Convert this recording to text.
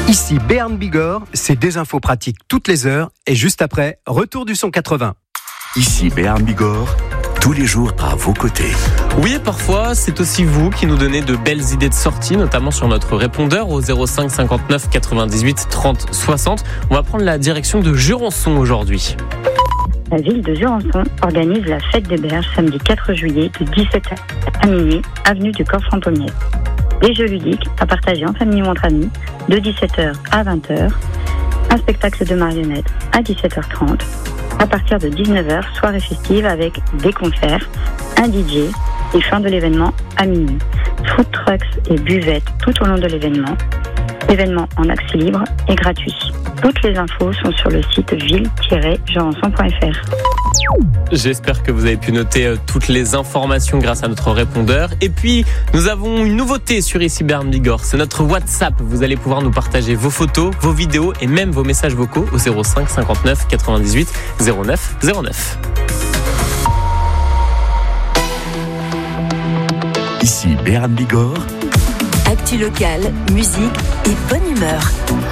Ici Béarn Bigorre, c'est des infos pratiques toutes les heures et juste après, retour du son 80. Ici Béarn Bigorre, tous les jours à vos côtés. Oui, et parfois, c'est aussi vous qui nous donnez de belles idées de sortie, notamment sur notre répondeur au 05 59 98 30 60. On va prendre la direction de Jurançon aujourd'hui. La ville de Jurançon organise la fête des berges samedi 4 juillet de 17h à minuit, avenue du Corps Fantômier. Des jeux ludiques à partager en famille ou entre amis de 17h à 20h. Un spectacle de marionnettes à 17h30. À partir de 19h, soirée festive avec des concerts, un DJ et fin de l'événement à minuit. Food trucks et buvettes tout au long de l'événement. L'événement en accès libre et gratuit. Toutes les infos sont sur le site ville-jurançon.fr. J'espère que vous avez pu noter toutes les informations grâce à notre répondeur. Et puis, nous avons une nouveauté sur Ici Béarn Bigorre. C'est notre WhatsApp. Vous allez pouvoir nous partager vos photos, vos vidéos et même vos messages vocaux au 05 59 98 09 09. Ici Béarn Bigorre. Actu locale, musique et bonne humeur.